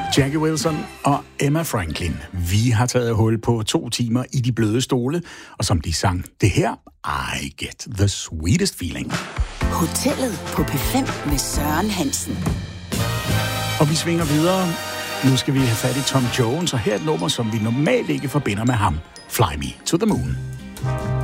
Jackie Wilson og Emma Franklin. Vi har taget hul på 2 timer i de bløde stole, og som de sang det her, I get the sweetest feeling. Hotellet på P5 med Søren Hansen. Og vi svinger videre. Nu skal vi have fat i Tom Jones, og her er et nummer, som vi normalt ikke forbinder med ham. Fly Me to the Moon.